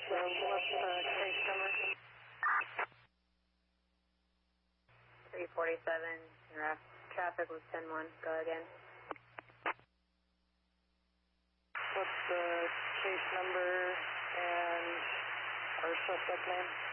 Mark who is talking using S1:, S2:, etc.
S1: What's the case number?
S2: 347, traffic was 10-1, go again.
S1: What's the case number and our suspect name?